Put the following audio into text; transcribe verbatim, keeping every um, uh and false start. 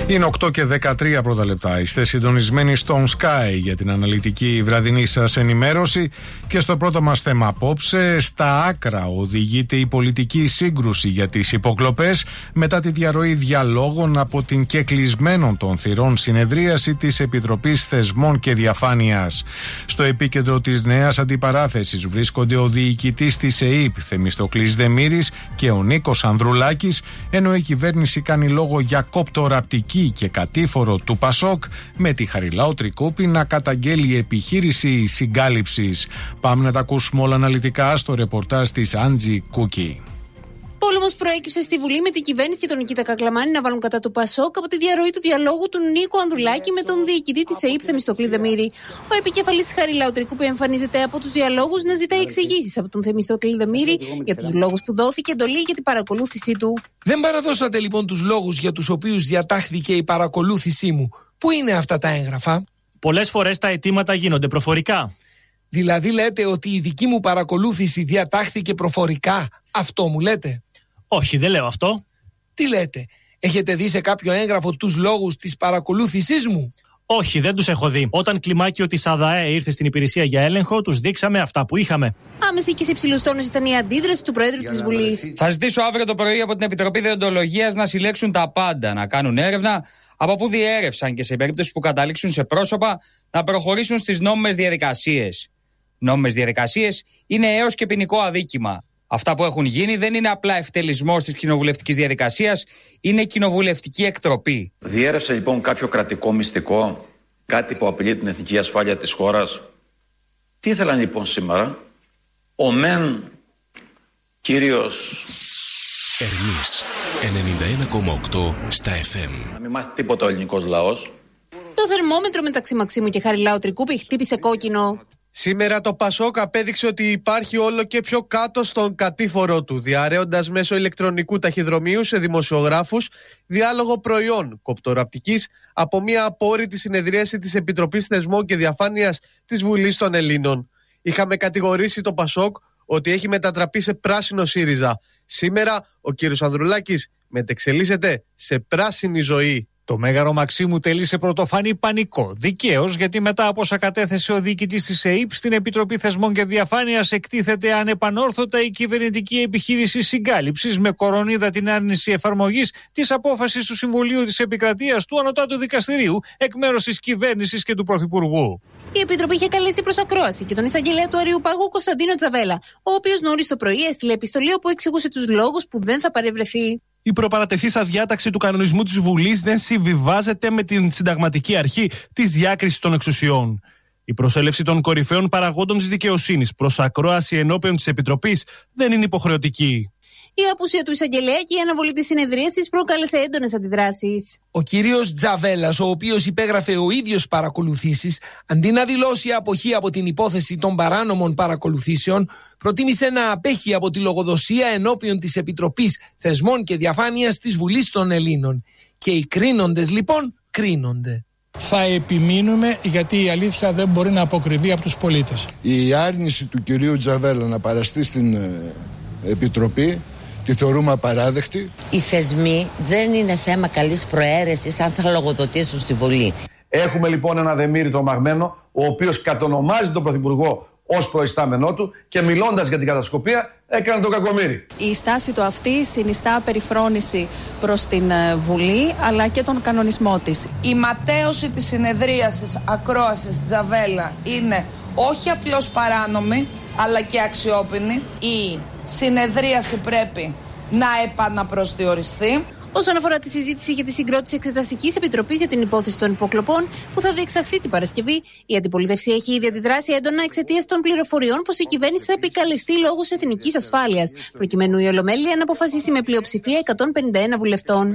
Είναι οκτώ και δεκατρία πρώτα λεπτά. Είστε συντονισμένοι στον Sky για την αναλυτική βραδινή σας ενημέρωση και στο πρώτο μας θέμα απόψε, στα άκρα οδηγείται η πολιτική σύγκρουση για τις υποκλοπές μετά τη διαρροή διαλόγων από την κεκλεισμένων των θυρών συνεδρίαση της Επιτροπής Θεσμών και Διαφάνειας. Στο επίκεντρο της νέας αντιπαράθεσης βρίσκονται ο διοικητής της ΕΥΠ Θεμιστοκλής Δεμήρης και ο Νίκος Ανδρουλάκης, ενώ η κυβέρνηση κάνει λόγο για κόπτοραπτική και κατήφορο του Πασόκ, με τη Χαριλάου Τρικούπη να καταγγέλει επιχείρηση συγκάλυψης. Πάμε να τα ακούσουμε όλα αναλυτικά στο ρεπορτάζ της Άντζη Κούκη. Πόλεμος προέκυψε στη Βουλή με την κυβέρνηση και τον Νικήτα Κακλαμάνη να βάλουν κατά του Πασόκ από τη διαρροή του διαλόγου του Νίκου Ανδρουλάκη με τον διοικητή της ΕΥΠ Θεμιστοκλή Δεμήρη. Ο επικεφαλής Χαριλάου Τρικούπη εμφανίζεται από τους διαλόγους να ζητάει εξηγήσεις από τον Θεμιστοκλή Δεμήρη για τους λόγους που δόθηκε εντολή για την παρακολούθησή του. Δεν παραδώσατε λοιπόν τους λόγους για τους οποίους διατάχθηκε η παρακολούθησή μου. Πού είναι αυτά τα έγγραφα? Πολλές φορές τα αιτήματα γίνονται προφορικά. Δηλαδή λέτε ότι η δική μου παρακολούθηση διατάχθηκε προφορικά? Αυτό μου λέτε? Όχι, δεν λέω αυτό. Τι λέτε? Έχετε δει σε κάποιο έγγραφο τους λόγους της παρακολούθησής μου? Όχι, δεν τους έχω δει. Όταν κλιμάκιο της ΑΔΑΕ ήρθε στην υπηρεσία για έλεγχο, τους δείξαμε αυτά που είχαμε. Άμεση και σε υψηλούς τόνους ήταν η αντίδραση του Προέδρου της Βουλής. Θα ζητήσω αύριο το πρωί από την Επιτροπή Δεοντολογίας να συλλέξουν τα πάντα, να κάνουν έρευνα από πού διέρευσαν και σε περίπτωση που καταλήξουν σε πρόσωπα να προχωρήσουν στις νόμιμες διαδικασίες. Νόμιμες διαδικασίες είναι έως και ποινικό αδίκημα. Αυτά που έχουν γίνει δεν είναι απλά ευτελισμός της κοινοβουλευτικής διαδικασίας, είναι κοινοβουλευτική εκτροπή. Διέρευσε λοιπόν κάποιο κρατικό μυστικό, κάτι που απειλεί την εθνική ασφάλεια της χώρας. Τι ήθελαν λοιπόν σήμερα? Ο μεν κύριος Ερμής ενενήντα ένα κόμμα οκτώ στα εφ εμ. Να μην μάθει τίποτα ο ελληνικός λαός. Το θερμόμετρο μεταξύ Μαξίμου και Χαριλάου Τρικούπη χτύπησε κόκκινο. Σήμερα το Πασόκ απέδειξε ότι υπάρχει όλο και πιο κάτω στον κατήφορο του, διαρρέοντας μέσω ηλεκτρονικού ταχυδρομείου σε δημοσιογράφους διάλογο προϊόν κοπτοραπτικής από μια απόρριτη συνεδρίαση της Επιτροπής Θεσμών και Διαφάνειας της Βουλής των Ελλήνων. Είχαμε κατηγορήσει το Πασόκ ότι έχει μετατραπεί σε πράσινο ΣΥΡΙΖΑ. Σήμερα ο κύριος Ανδρουλάκης μετεξελίσσεται σε πράσινη ζωή. Το Μέγαρο Μαξίμου τελεί σε πρωτοφανή πανικό. Δικαίως, γιατί μετά από όσα κατέθεσε ο διοικητής της ΕΥΠ στην Επιτροπή Θεσμών και Διαφάνειας, εκτίθεται ανεπανόρθωτα η κυβερνητική επιχείρηση συγκάλυψης, με κορονίδα την άρνηση εφαρμογής της απόφασης του Συμβουλίου της Επικρατείας του Ανωτάτου Δικαστηρίου εκ μέρους της κυβέρνησης και του Πρωθυπουργού. Η Επιτροπή είχε καλέσει προς ακρόαση και τον εισαγγελέα του Αριουπάγου Κωνσταντίνο Τζαβέλα, ο οποίος νωρίς το πρωί έστειλε επιστολή όπου εξηγούσε τους λόγους που δεν θα παρευρεθεί. Η προπαρατεθήσα διάταξη του κανονισμού της Βουλής δεν συμβιβάζεται με την συνταγματική αρχή της διάκρισης των εξουσιών. Η προσέλευση των κορυφαίων παραγόντων της δικαιοσύνης προς ακρόαση ενώπιον της Επιτροπής δεν είναι υποχρεωτική. Η απουσία του εισαγγελέα και η αναβολή της συνεδρίασης προκάλεσε έντονες αντιδράσεις. Ο κύριος Τζαβέλας, ο οποίος υπέγραφε ο ίδιος παρακολουθήσεις, αντί να δηλώσει αποχή από την υπόθεση των παράνομων παρακολουθήσεων, προτίμησε να απέχει από τη λογοδοσία ενώπιον της Επιτροπής Θεσμών και Διαφάνειας της Βουλής των Ελλήνων. Και οι κρίνοντες λοιπόν κρίνονται. Θα επιμείνουμε, γιατί η αλήθεια δεν μπορεί να αποκρυβεί από τους πολίτες. Η άρνηση του κυρίου Τζαβέλα να παραστεί στην ε, Επιτροπή τη θεωρούμε απαράδεκτη. Οι θεσμοί δεν είναι θέμα καλής προαίρεσης αν θα λογοδοτήσουν στη Βουλή. Έχουμε λοιπόν ένα Δεμήρη τρομαγμένο, ο οποίος κατονομάζει τον Πρωθυπουργό ως προϊστάμενό του και μιλώντας για την κατασκοπία έκανε τον κακομοίρη. Η στάση του αυτή συνιστά περιφρόνηση προς την Βουλή αλλά και τον κανονισμό της. Η ματαίωση της συνεδρίασης ακρόασης Τζαβέλα είναι όχι απλώς παράνομη αλλά και αξιόπινη. Η συνεδρίαση πρέπει να επαναπροσδιοριστεί. Όσον αφορά τη συζήτηση για τη συγκρότηση Εξεταστικής Επιτροπής για την υπόθεση των υποκλοπών που θα διεξαχθεί την Παρασκευή, η αντιπολίτευση έχει ήδη αντιδράσει έντονα εξαιτίας των πληροφοριών πως η κυβέρνηση θα επικαλεστεί λόγους εθνικής ασφάλειας, προκειμένου η Ολομέλεια να αποφασίσει με πλειοψηφία εκατόν πενήντα ένα βουλευτών.